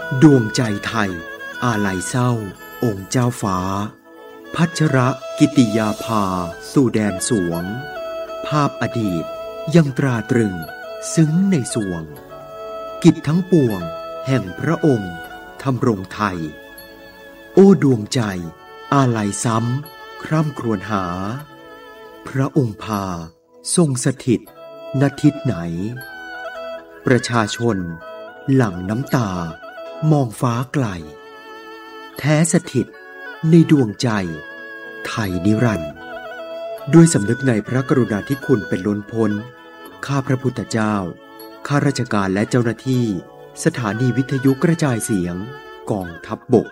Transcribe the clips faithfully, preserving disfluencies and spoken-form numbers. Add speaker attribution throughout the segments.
Speaker 1: ดวงใจไทยอาลัยเศร้าองค์เจ้าฟ้าพัชรกิติยาภาสู่แดนสวงภาพอดีตยังตราตรึงซึ้งในสวงกิจทั้งปวงแห่งพระองค์ทำรงไทยโอ้ดวงใจอาลัยซ้ำคร่ำครวญหาพระองค์พาทรงสถิตณทิศไหนประชาชนหลั่งน้ำตามองฟ้าไกลแท้สถิตในดวงใจไทยนิรันดร์ด้วยสำนึกในพระกรุณาธิคุณเป็นล้นพ้นข้าพระพุทธเจ้าข้าราชการและเจ้าหน้าที่สถานีวิทยุกระจายเสียงกองทัพบก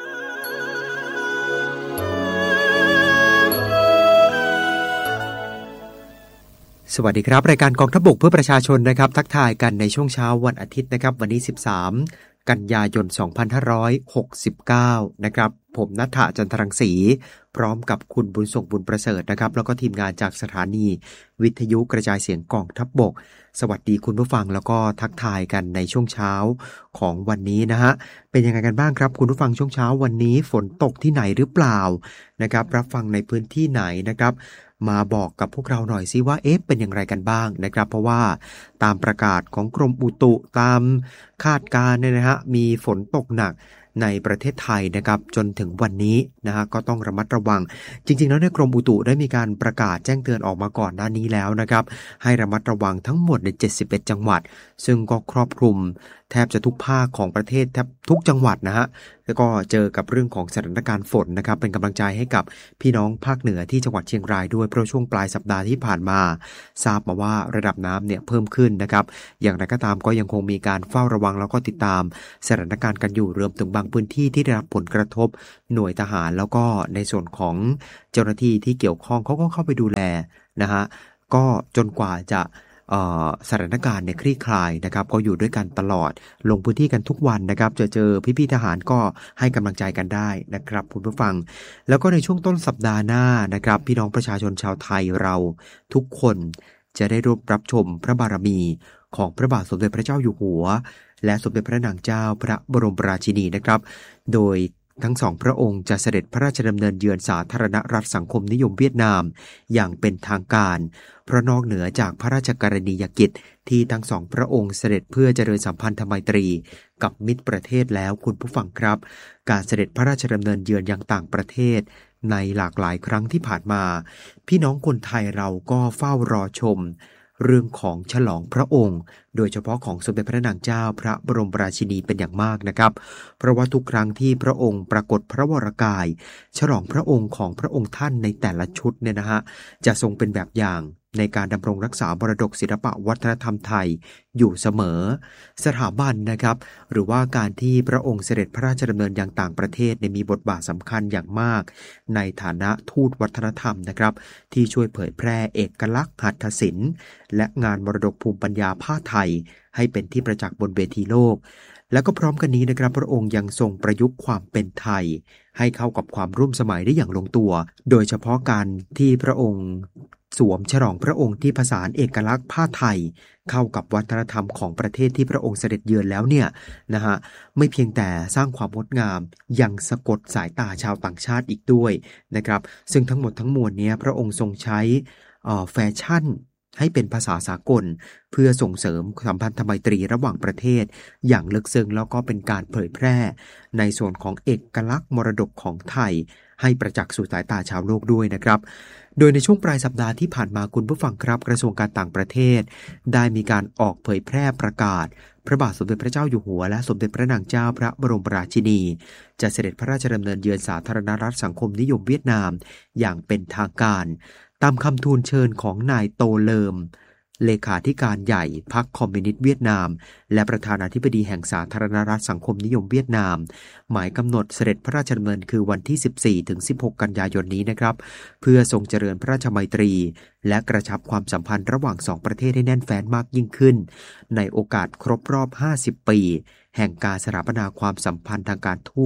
Speaker 1: สวัสดีครับรายการกองทัพบกเพื่อประชาชนนะครับทักทายกันในช่วงเช้าวันอาทิตย์นะครับวันนี้สิบสามกันยายนสองพันห้าร้อยหกสิบเก้านะครับผมณัฐจันทรังสีพร้อมกับคุณบุญส่งบุญประเสริฐนะครับแล้วก็ทีมงานจากสถานีวิทยุกระจายเสียงกองทัพบกสวัสดีคุณผู้ฟังแล้วก็ทักทายกันในช่วงเช้าของวันนี้นะฮะเป็นยังไงกันบ้างครับคุณผู้ฟังช่วงเช้าวันนี้ฝนตกที่ไหนหรือเปล่านะครับรับฟังในพื้นที่ไหนนะครับมาบอกกับพวกเราหน่อยซิว่าเอ๊ะเป็นอย่างไรกันบ้างนะครับเพราะว่าตามประกาศของกรมอุตุตามคาดการณ์เนี่ยนะฮะมีฝนตกหนักในประเทศไทยนะครับจนถึงวันนี้นะฮะก็ต้องระมัดระวังจริงๆแล้วในกรมอุตุได้มีการประกาศแจ้งเตือนออกมาก่อนหน้านี้แล้วนะครับให้ระมัดระวังทั้งหมดในเจ็ดสิบเอ็ดจังหวัดซึ่งก็ครอบคลุมแทบจะทุกภาคของประเทศแทบทุกจังหวัดนะฮะแล้วก็เจอกับเรื่องของสถานการณ์ฝนนะครับเป็นกำลังใจให้กับพี่น้องภาคเหนือที่จังหวัดเชียงรายด้วยเพราะช่วงปลายสัปดาห์ที่ผ่านมาทราบมาว่าระดับน้ำเนี่ยเพิ่มขึ้นนะครับอย่างไรก็ตามก็ยังคงมีการเฝ้าระวังแล้วก็ติดตามสถานการณ์กันอยู่รวมถึงบางพื้นที่ที่ได้รับผลกระทบหน่วยทหารแล้วก็ในส่วนของเจ้าหน้าที่ที่เกี่ยวข้องเขาก็เข้าไปดูแลนะฮะก็จนกว่าจะสถานการณ์เนี่ยคลี่คลายนะครับก็อยู่ด้วยกันตลอดลงพื้นที่กันทุกวันนะครับจะเจอพี่ๆทหารก็ให้กำลังใจกันได้นะครับคุณผู้ฟังแล้วก็ในช่วงต้นสัปดาห์หน้านะครับพี่น้องประชาชนชาวไทยเราทุกคนจะได้รับรับชมพระบารมีของพระบาทสมเด็จพระเจ้าอยู่หัวและสมเด็จพระนางเจ้าพระบรมราชินีนะครับโดยทั้งสองพระองค์จะเสด็จพระราชดำเนินเยือนสาธารณรัฐสังคมนิยมเวียดนามอย่างเป็นทางการเพราะนอกเหนือจากพระราชกรณียกิจที่ทั้งสองพระองค์เสด็จเพื่อเจริญสัมพันธไมตรีกับมิตรประเทศแล้วคุณผู้ฟังครับการเสด็จพระราชดำเนินเยือนยังต่างประเทศในหลากหลายครั้งที่ผ่านมาพี่น้องคนไทยเราก็เฝ้ารอชมเรื่องของฉลองพระองค์โดยเฉพาะของสมเด็จพระนางเจ้าพระบรมราชินีเป็นอย่างมากนะครับเพราะว่าทุกครั้งที่พระองค์ปรากฏพระวรกายฉลองพระองค์ของพระองค์ท่านในแต่ละชุดเนี่ยนะฮะจะทรงเป็นแบบอย่างในการดำรงรักษามรดกศิลปะวัฒนธรรมไทยอยู่เสมอสถาบันนะครับหรือว่าการที่พระองค์เสด็จพระราชดำเนินยังต่างประเทศมีบทบาทสำคัญอย่างมากในฐานะทูตวัฒนธรรมนะครับที่ช่วยเผยแพร่เอกลักษณ์หัตถศิลป์และงานมรดกภูมิปัญญาผ้าไทยให้เป็นที่ประจักษ์บนเวทีโลกแล้วก็พร้อมกันนี้นะครับพระองค์ยังทรงประยุกต์ความเป็นไทยให้เข้ากับความร่วมสมัยได้อย่างลงตัวโดยเฉพาะการที่พระองค์สวมฉลองพระองค์ที่ผสานเอกลักษณ์ผ้าไทยเข้ากับวัฒนธรรมของประเทศที่พระองค์เสด็จเยือนแล้วเนี่ยนะฮะไม่เพียงแต่สร้างความงดงามยังสะกดสายตาชาวต่างชาติอีกด้วยนะครับซึ่งทั้งหมดทั้งมวลนี้พระองค์ทรงใช้แฟชั่นให้เป็นภาษาสากลเพื่อส่งเสริมสัมพันธไมตรีระหว่างประเทศอย่างลึกซึ้งแล้วก็เป็นการเผยแพร่ในส่วนของเอกลักษณ์มรดกของไทยให้ประจักษ์สู่สายตาชาวโลกด้วยนะครับโดยในช่วงปลายสัปดาห์ที่ผ่านมาคุณผู้ฟังครับกระทรวงการต่างประเทศได้มีการออกเผยแพร่ประกาศพระบาทสมเด็จพระเจ้าอยู่หัวและสมเด็จพระนางเจ้าพระบรมราชินีจะเสด็จพระราชดำเนินเยือนสาธารณรัฐสังคมนิยมเวียดนามอย่างเป็นทางการตามคำทูลเชิญของนายโตเลิมเลขาธิการใหญ่พรรคคอมมิวนิสต์เวียดนามและประธานาธิบดีแห่งสาธารณรัฐสังคมนิยมเวียดนามหมายกำหนดเสด็จพระราชดำเนินคือวันที่ สิบสี่ถึงสิบหก กันยายนนี้นะครับเพื่อทรงเจริญพระราชไมตรีและกระชับความสัมพันธ์ระหว่างสองประเทศให้แน่นแฟ้นมากยิ่งขึ้นในโอกาสครบรอบห้าสิบปีแห่งการสถาปนาความสัมพันธ์ทางการทูต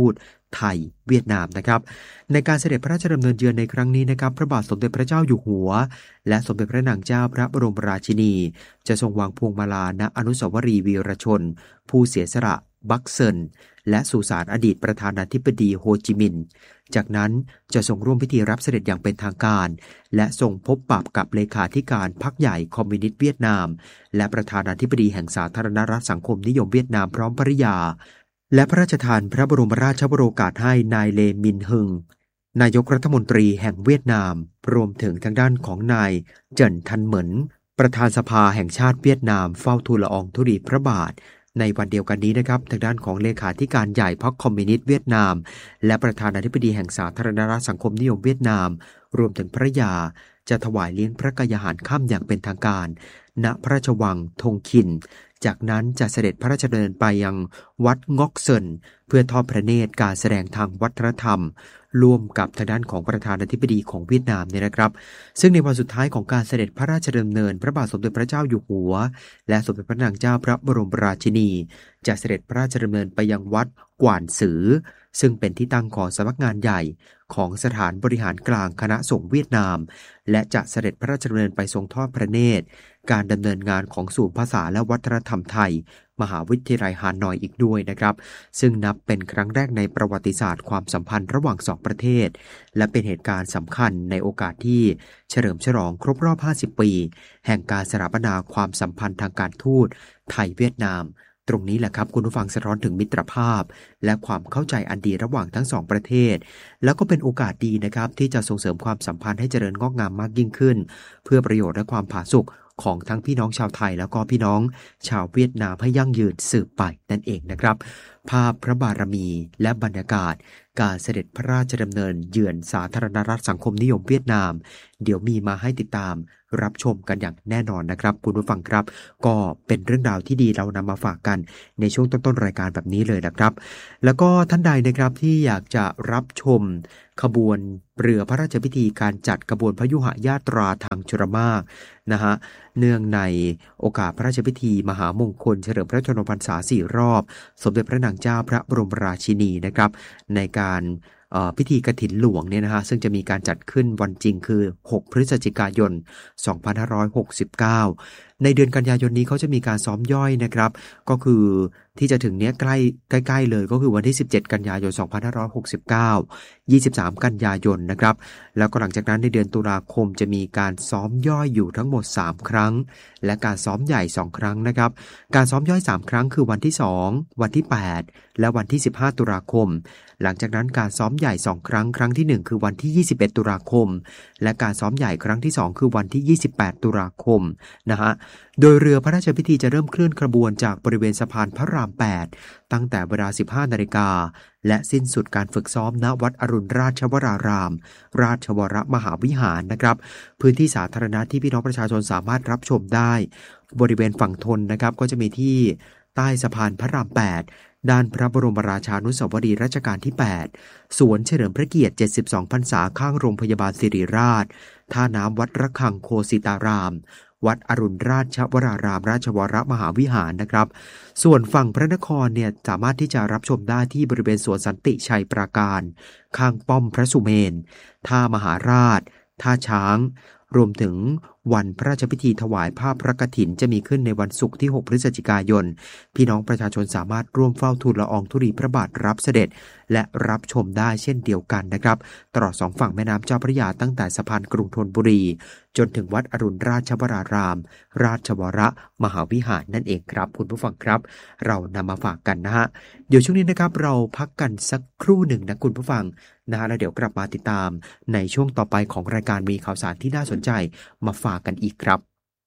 Speaker 1: ไทยเวียดนามนะครับในการเสด็จพระราชดำเนินเยือนในครั้งนี้นะครับพระบาทสมเด็จพระเจ้าอยู่หัวและสมเด็จพระนางเจ้าพระบรมราชินีจะทรงวางพวงมาลาณอนุสาวรีย์วีรชนผู้เสียสละบักเซินและสุสานอดีตประธานาธิบดีโฮจิมินห์จากนั้นจะทรงร่วมพิธีรับเสด็จอย่างเป็นทางการและทรงพบปะกับเลขาธิการพรรคใหญ่คอมมิวนิสต์เวียดนามและประธานาธิบดีแห่งสาธารณรัฐสังคมนิยมเวียดนามพร้อมภริยาและพระราชทานพระบรมราชวโรกาสให้นายเลมินฮึงนายกรัฐมนตรีแห่งเวียดนามรวมถึงทางด้านของนายเจินทันเหมินประธานสภาแห่งชาติเวียดนามเฝ้าทูลละอองธุลีพระบาทในวันเดียวกันนี้นะครับทางด้านของเลขาธิการใหญ่พรรคคอมมิวนิสต์เวียดนามและประธานาธิบดีแห่งสาธารณรัฐสังคมนิยมเวียดนามรวมถึงภริยาจะถวายเลี้ยงพระกยาหารค่ำอย่างเป็นทางการณพระราชวังทงคินจากนั้นจะเสด็จพระราชดำเนินไปยังวัดงอกเซินเพื่อทอดพระเนตรการแสดงทางวัฒนธรรมร่วมกับทางด้านของประธานาธิบดีของเวียดนามเนี่ยนะครับซึ่งในวันสุดท้ายของการเสด็จพระราชดำเนินพระบาทสมเด็จพระเจ้าอยู่หัวและสมเด็จพระนางเจ้าพระบรมราชินีจะเสด็จพระราชดำเนินไปยังวัดกว่านซือซึ่งเป็นที่ตั้งของสำนักงานใหญ่ของสถานบริหารกลางคณะสงฆ์เวียดนามและจะเสด็จพระราชดำเนินไปทรงทอดพระเนตรการดำเนินงานของศูนย์ภาษาและวัฒนธรรมไทยมหาวิทยาลัยฮานอยอีกด้วยนะครับซึ่งนับเป็นครั้งแรกในประวัติศาสตร์ความสัมพันธ์ระหว่างสองประเทศและเป็นเหตุการณ์สำคัญในโอกาสที่เฉลิมฉลองครบรอบห้าสิบปีแห่งการสถาปนาความสัมพันธ์ทางการทูตไทยเวียดนามตรงนี้แหละครับคุณผู้ฟังสะท้อนถึงมิตรภาพและความเข้าใจอันดีระหว่างทั้งสองประเทศแล้วก็เป็นโอกาสดีนะครับที่จะส่งเสริมความสัมพันธ์ให้เจริญงอกงามมากยิ่งขึ้นเพื่อประโยชน์และความผาสุกของทั้งพี่น้องชาวไทยแล้วก็พี่น้องชาวเวียดนามให้ยั่งยืนสืบไปนั่นเองนะครับภาพพระบารมีและบรรยากาศการเสด็จพระราชดำเนินเยือนสาธารณรัฐสังคมนิยมเวียดนามเดี๋ยวมีมาให้ติดตามรับชมกันอย่างแน่นอนนะครับคุณผู้ฟังครับก็เป็นเรื่องราวที่ดีเรานำมาฝากกันในช่วงต้นๆรายการแบบนี้เลยนะครับแล้วก็ท่านใดนะครับที่อยากจะรับชมขบวนเรือพระราชพิธีการจัดขบวนพยุหญาตราทางชลมารนะฮะเนื่องในโอกาสพระราชพิธีมหามงคลเฉลิมพระชนมพรรษาสี่รอบสมเด็จพระนางเจ้าพระบรมราชินีนะครับในการพิธีกฐินหลวงเนี่ยนะฮะซึ่งจะมีการจัดขึ้นวันจริงคือหกพฤศจิกายนสองพันห้าร้อยหกสิบเก้าในเดือนกันยายนนี้เขาจะมีการซ้อมย่อยนะครับก็คือที่จะถึงเนี้ยใกล้ใกล้ๆเลยก็คือวันที่สิบเจ็ดกันยายนสองพันห้าร้อยหกสิบเก้า ยี่สิบสามกันยายนนะครับแล้วก็หลังจากนั้นในเดือนตุลาคมจะมีการซ้อมย่อยอยู่ทั้งหมดสามครั้งและการซ้อมใหญ่สองครั้งนะครับการซ้อมย่อยสามครั้งคือวันที่สองวันที่แปดและวันที่สิบห้าตุลาคมหลังจากนั้นการซ้อมใหญ่สองครั้งครั้งที่หนึ่งคือวันที่ยี่สิบเอ็ดตุลาคมและการซ้อมใหญ่ครั้งที่สองคือวันที่ยี่สิบแปดตุลาคมนะฮะโดยเรือพระราชพิธีจะเริ่มเคลื่อนขบวนจากบริเวณสะพานพระรามแปดตั้งแต่เวลา สิบห้านาฬิกาและสิ้นสุดการฝึกซ้อมณวัดอรุณราชวรารามราชวรมหาวิหารนะครับพื้นที่สาธารณะที่พี่น้องประชาชนสามารถรับชมได้บริเวณฝั่งทนนะครับก็จะมีที่ใต้สะพานพระรามแปดด้านพระบรมราชานุสาวรีย์รัชกาลที่แปดสวนเฉลิมพระเกียรติเจ็ดสิบสองพรรษาข้างโรงพยาบาลศิริราชท่าน้ำวัดระฆังโคสิตารามวัดอรุณราชวรารามราชวรมหาวิหารนะครับส่วนฝั่งพระนครเนี่ยสามารถที่จะรับชมได้ที่บริเวณสวนสันติชัยปราการข้างป้อมพระสุเมนท่ามหาราชท่าช้างรวมถึงวันพระราชพิธีถวายผ้าพระกฐินจะมีขึ้นในวันศุกร์ที่หกพฤศจิกายนพี่น้องประชาชนสามารถร่วมเฝ้าทูลละอองธุลีพระบาทรับเสด็จและรับชมได้เช่นเดียวกันนะครับตลอดสองฝั่งแม่น้ำเจ้าพระยาตั้งแต่สะพานกรุงธนบุรีจนถึงวัดอรุณราชวรารามราชวรมหาวิหารนั่นเองครับคุณผู้ฟังครับเรานำมาฝากกันนะฮะเดี๋ยวช่วงนี้นะครับเราพักกันสักครู่หนึ่งนะคุณผู้ฟังนะฮะแล้วเดี๋ยวกลับมาติดตามในช่วงต่อไปของรายการมีข่าวสารที่น่าสนใจมาฝากกันอีกครับ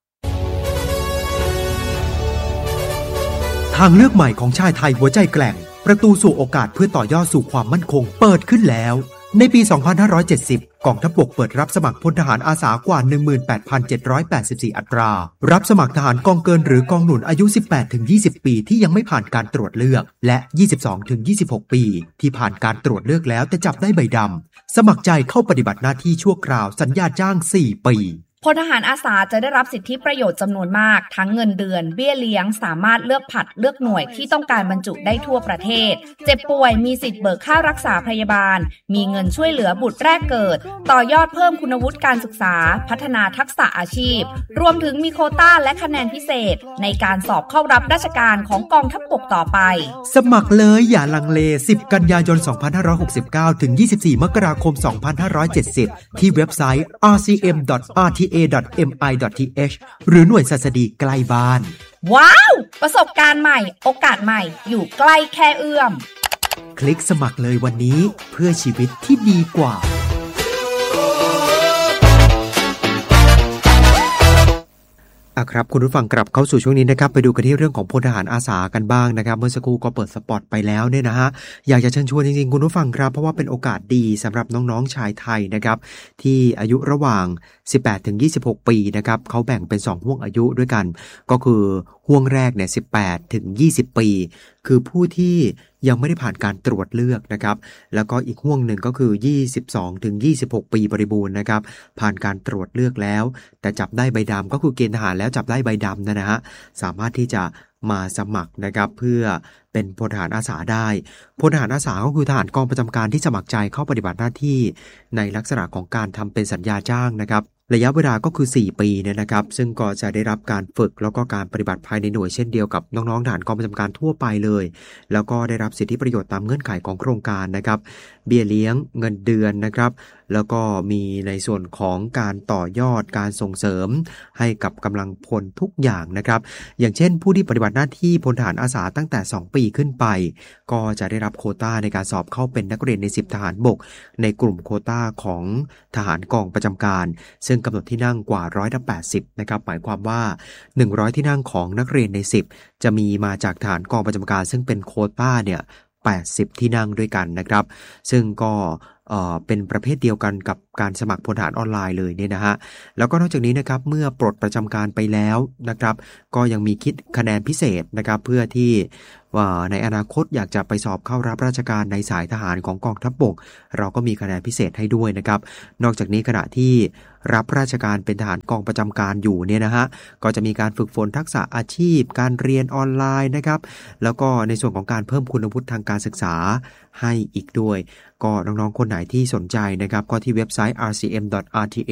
Speaker 1: ทางเลือกใหม่ของชายไทยหัวใจแกร่งประตูสู่โอกาสเพื่อต่อยอดสู่ความมั่นคงเปิดขึ้นแล้วในปี สองพันห้าร้อยเจ็ดสิบ กองทัพบกเปิดรับสมัครพลทหารอาสากว่า หนึ่งหมื่นแปดพันเจ็ดร้อยแปดสิบสี่ อัตรารับสมัครทหารกองเกินหรือกองหนุนอายุ สิบแปดถึงยี่สิบ ปีที่ยังไม่ผ่านการตรวจเลือกและ ยี่สิบสองถึงยี่สิบหก ปีที่ผ่านการตรวจเลือกแล้วแต่จับได้ใบดำสมัครใจเข้าปฏิบัติหน้าที่ชั่วคราวสัญญาจ้าง สี่ ปี
Speaker 2: พลทหารอาสาจะได้รับสิทธิประโยชน์จำนวนมากทั้งเงินเดือนเบี้ยเลี้ยงสามารถเลือกผัดเลือกหน่วยที่ต้องการบรรจุได้ทั่วประเทศเจ็บป่วยมีสิทธิ์เบิกค่ารักษาพยาบาลมีเงินช่วยเหลือบุตรแรกเกิดต่อยอดเพิ่มคุณวุฒิการศึกษาพัฒนาทักษะอาชีพรวมถึงมีโควต้าและคะแนนพิเศษในการสอบเข้ารับราชการของกองทัพบกต่อไป
Speaker 1: สมัครเลยอย่าลังเลสิบกันยายนสองพันห้าร้อยหกสิบเก้าถึงยี่สิบสี่มกราคมสองพันห้าร้อยเจ็ดสิบที่เว็บไซต์ อาร์ ซี เอ็ม ดอท อาร์ ที เอ ดอท เอ็ม ไอ ดอท ที เอช หรือหน่วยศัสดีใกล้บ้าน
Speaker 2: ว้าวประสบการณ์ใหม่โอกาสใหม่อยู่ใกล้แค่เอื้อม
Speaker 1: คลิกสมัครเลยวันนี้เพื่อชีวิตที่ดีกว่าอ่ะครับคุณผู้ฟังกลับเข้าสู่ช่วงนี้นะครับไปดูกันที่เรื่องของพลทหารอาสากันบ้างนะครับเมื่อสักครู่ก็เปิดสปอตไปแล้วเนี่ยนะฮะอยากจะเชิญชวนจริงๆคุณผู้ฟังครับเพราะว่าเป็นโอกาสดีสำหรับน้องๆชายไทยนะครับที่อายุระหว่างสิบแปดถึงยี่สิบหกปีนะครับเขาแบ่งเป็นสองห่วงอายุด้วยกันก็คือห่วงแรกเนี่ยสิบแปดถึงยี่สิบปีคือผู้ที่ยังไม่ได้ผ่านการตรวจเลือกนะครับแล้วก็อีกห่วงหนึ่งก็คือยี่สิบสองถึงยี่สิบหกปีบริบูรณ์นะครับผ่านการตรวจเลือกแล้วแต่จับได้ใบดำก็คือเกณฑ์ทหารแล้วจับได้ใบดำนะฮะสามารถที่จะมาสมัครนะครับเพื่อเป็นพลทหารอาสาได้พลทหารอาสาก็คือทหารกองประจำการที่สมัครใจเข้าปฏิบัติหน้าที่ในลักษณะของการทำเป็นสัญญาจ้างนะครับระยะเวลาก็คือสี่ปีเนี่ยนะครับซึ่งก็จะได้รับการฝึกแล้วก็การปฏิบัติภายในหน่วยเช่นเดียวกับน้องๆทหารกองประจำการทั่วไปเลยแล้วก็ได้รับสิทธิประโยชน์ตามเงื่อนไขของโครงการนะครับเบี้ยเลี้ยงเงินเดือนนะครับแล้วก็มีในส่วนของการต่อยอดการส่งเสริมให้กับกำลังพลทุกอย่างนะครับอย่างเช่นผู้ที่ปฏิบัติหน้าที่พลทหารอาสาตั้งแต่สองปีขึ้นไปก็จะได้รับโควต้าในการสอบเข้าเป็นนักเรียนในสิบทหารบกในกลุ่มโควต้าของทหารกองประจำการซึ่งกำหนดที่นั่งกว่าร้อยละแปดสิบนะครับหมายความว่าหนึ่งร้อยที่นั่งของนักเรียนในสิบจะมีมาจากทหารกองประจำการซึ่งเป็นโควต้าเนี่ยแปดสิบที่นั่งด้วยกันนะครับซึ่งก็เอ่อเป็นประเภทเดียวกันกับการสมัครพลทหารออนไลน์เลยเนี่ยนะฮะแล้วก็นอกจากนี้นะครับเมื่อปลดประจำการไปแล้วนะครับก็ยังมีคิดคะแนนพิเศษนะครับเพื่อที่ว่าในอนาคตอยากจะไปสอบเข้ารับราชการในสายทหารของกองทัพบกเราก็มีคะแนนพิเศษให้ด้วยนะครับนอกจากนี้ขณะที่รับราชการเป็นทหารกองประจำการอยู่เนี่ยนะฮะก็จะมีการฝึกฝนทักษะอาชีพการเรียนออนไลน์นะครับแล้วก็ในส่วนของการเพิ่มคุณวุฒิทางการศึกษาให้อีกด้วยก็น้องๆคนไหนที่สนใจนะครับก็ที่เว็บไซต์ อาร์ ซี เอ็ม ดอท อาร์ ที เอ